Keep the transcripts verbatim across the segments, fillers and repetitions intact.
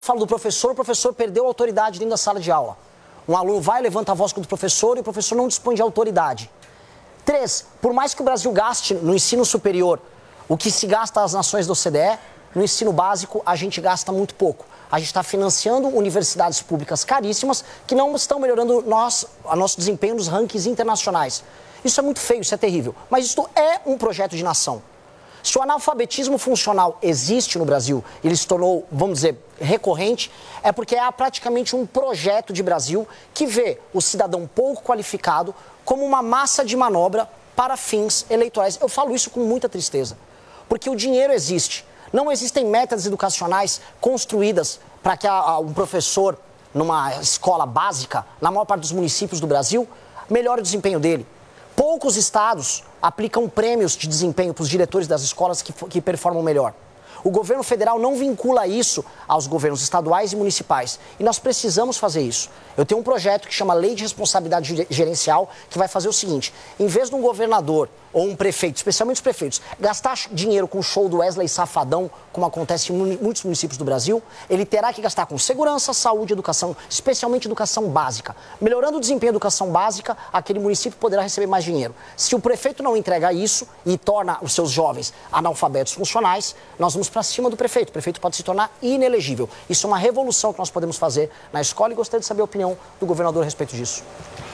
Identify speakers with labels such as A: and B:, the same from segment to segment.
A: Falo do professor, o professor perdeu a autoridade dentro da sala de aula. Um aluno vai, levanta a voz contra o professor e o professor não dispõe de autoridade. Três, por mais que o Brasil gaste no ensino superior o que se gasta às nações da O C D E, no ensino básico a gente gasta muito pouco. A gente está financiando universidades públicas caríssimas que não estão melhorando nós, a nosso desempenho nos rankings internacionais. Isso é muito feio, isso é terrível. Mas isso é um projeto de nação. Se o analfabetismo funcional existe no Brasil e ele se tornou, vamos dizer, recorrente, é porque é praticamente um projeto de Brasil que vê o cidadão pouco qualificado como uma massa de manobra para fins eleitorais. Eu falo isso com muita tristeza, porque o dinheiro existe. Não existem metas educacionais construídas para que a, a, um professor, numa escola básica, na maior parte dos municípios do Brasil, melhore o desempenho dele. Poucos estados aplicam prêmios de desempenho para os diretores das escolas que, que performam melhor. O governo federal não vincula isso aos governos estaduais e municipais. E nós precisamos fazer isso. Eu tenho um projeto que chama Lei de Responsabilidade Gerencial, que vai fazer o seguinte: em vez de um governador ou um prefeito, especialmente os prefeitos, gastar dinheiro com o show do Wesley Safadão, como acontece em muitos municípios do Brasil, ele terá que gastar com segurança, saúde e educação, especialmente educação básica. Melhorando o desempenho da educação básica, aquele município poderá receber mais dinheiro. Se o prefeito não entrega isso e torna os seus jovens analfabetos funcionais, nós vamos para cima do prefeito. O prefeito pode se tornar inelegível. Isso é uma revolução que nós podemos fazer na escola e gostaria de saber a opinião do governador a respeito disso.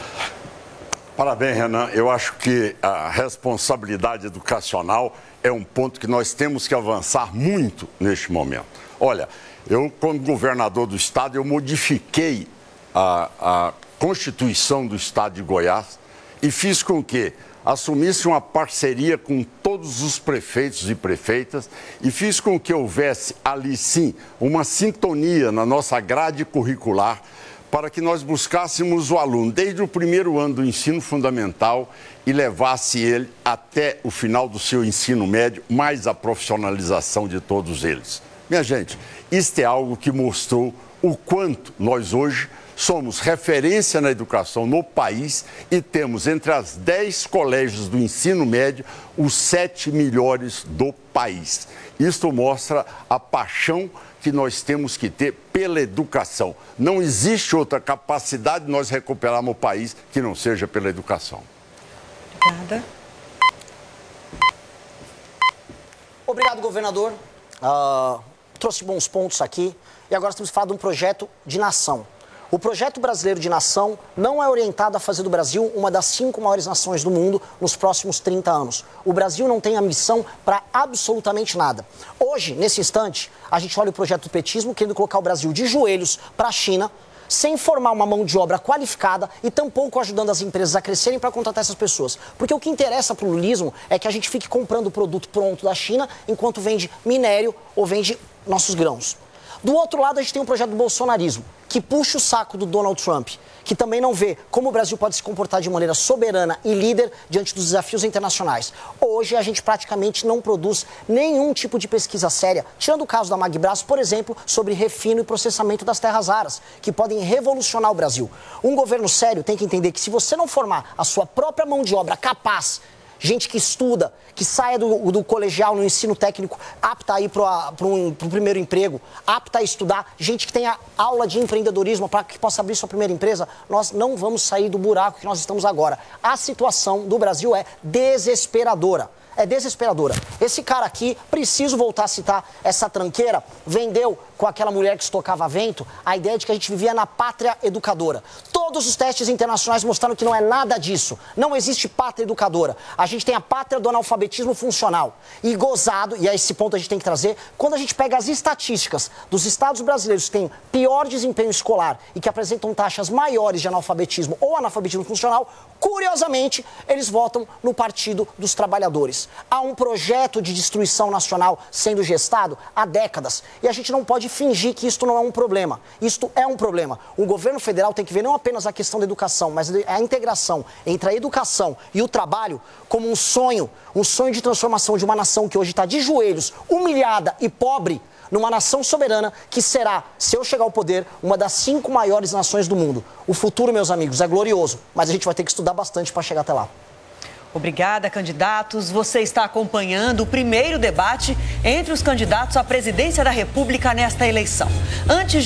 B: Parabéns, Renan. Eu acho que a responsabilidade educacional é um ponto que nós temos que avançar muito neste momento. Olha, eu, como governador do estado, eu modifiquei a, a Constituição do estado de Goiás e fiz com que assumisse uma parceria com todos os prefeitos e prefeitas e fiz com que houvesse ali sim uma sintonia na nossa grade curricular para que nós buscássemos o aluno desde o primeiro ano do ensino fundamental e levasse ele até o final do seu ensino médio, mais a profissionalização de todos eles. Minha gente, isto é algo que mostrou o quanto nós hoje somos referência na educação no país e temos entre as dez colégios do ensino médio os sete melhores do país. Isto mostra a paixão que nós temos que ter pela educação. Não existe outra capacidade de nós recuperarmos o país que não seja pela educação.
C: Obrigada.
A: Obrigado, governador. Uh, trouxe bons pontos aqui. E agora estamos falando de um projeto de nação. O projeto brasileiro de nação não é orientado a fazer do Brasil uma das cinco maiores nações do mundo nos próximos trinta anos. O Brasil não tem ambição para absolutamente nada. Hoje, nesse instante, a gente olha o projeto do petismo querendo colocar o Brasil de joelhos para a China, sem formar uma mão de obra qualificada e tampouco ajudando as empresas a crescerem para contratar essas pessoas. Porque o que interessa para o lulismo é que a gente fique comprando o produto pronto da China enquanto vende minério ou vende nossos grãos. Do outro lado, a gente tem um projeto do bolsonarismo, que puxa o saco do Donald Trump, que também não vê como o Brasil pode se comportar de maneira soberana e líder diante dos desafios internacionais. Hoje, a gente praticamente não produz nenhum tipo de pesquisa séria, tirando o caso da Magbras, por exemplo, sobre refino e processamento das terras raras, que podem revolucionar o Brasil. Um governo sério tem que entender que se você não formar a sua própria mão de obra capaz, gente que estuda, que saia do, do colegial no ensino técnico, apta a ir para um, o primeiro emprego, apta a estudar, gente que tenha aula de empreendedorismo para que possa abrir sua primeira empresa, nós não vamos sair do buraco que nós estamos agora. A situação do Brasil é desesperadora. É desesperadora. Esse cara aqui, preciso voltar a citar essa tranqueira, vendeu com aquela mulher que estocava vento a ideia de que a gente vivia na pátria educadora. Todos os testes internacionais mostraram que não é nada disso. Não existe pátria educadora. A gente tem a pátria do analfabetismo funcional. E gozado, e a esse ponto a gente tem que trazer, quando a gente pega as estatísticas dos estados brasileiros que têm pior desempenho escolar e que apresentam taxas maiores de analfabetismo ou analfabetismo funcional, curiosamente, eles votam no Partido dos Trabalhadores. Há um projeto de destruição nacional sendo gestado há décadas. E a gente não pode fingir que isto não é um problema. Isto é um problema. O governo federal tem que ver não apenas a questão da educação, mas a integração entre a educação e o trabalho como um sonho, um sonho de transformação de uma nação que hoje está de joelhos, humilhada e pobre, numa nação soberana que será, se eu chegar ao poder, uma das cinco maiores nações do mundo. O futuro, meus amigos, é glorioso, mas a gente vai ter que estudar bastante para chegar até lá.
C: Obrigada, candidatos. Você está acompanhando o primeiro debate entre os candidatos à presidência da República nesta eleição. Antes